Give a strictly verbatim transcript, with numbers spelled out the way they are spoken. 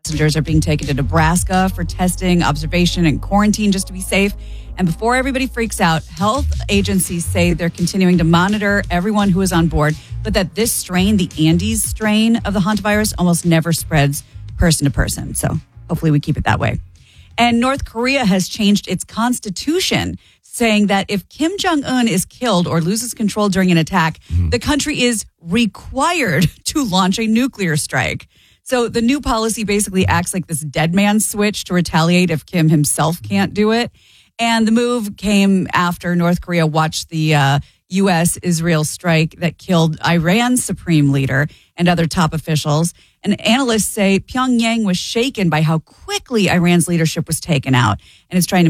passengers are being taken to Nebraska for testing, observation, and quarantine just to be safe. And before everybody freaks out, health agencies say they're continuing to monitor everyone who is on board, but that this strain, the Andes strain of the hantavirus, almost never spreads person to person. So hopefully we keep it that way. And North Korea has changed its constitution, saying that if Kim Jong-un is killed or loses control during an attack, mm-hmm. the country is required to launch a nuclear strike. So the new policy basically acts like this dead man switch to retaliate if Kim himself can't do it. And the move came after North Korea watched the uh, U S Israel strike that killed Iran's supreme leader and other top officials. And analysts say Pyongyang was shaken by how quickly Iran's leadership was taken out and is trying to